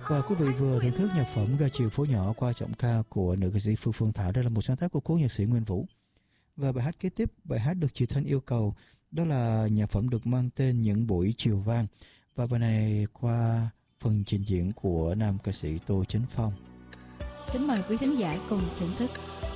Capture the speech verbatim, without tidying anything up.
Và quý vị vừa thưởng thức nhạc phẩm Ga Chiều Phố Nhỏ qua giọng ca của nữ ca sĩ Phương Phương Thảo. Đây là một sáng tác của cố nhạc sĩ Nguyên Vũ. Và bài hát kế tiếp, bài hát được chị Thanh yêu cầu, đó là nhạc phẩm được mang tên Những Buổi Chiều Vang. Và bài này qua phần trình diễn của nam ca sĩ Tô Chánh Phong. Kính mời quý khán giả cùng thưởng thức.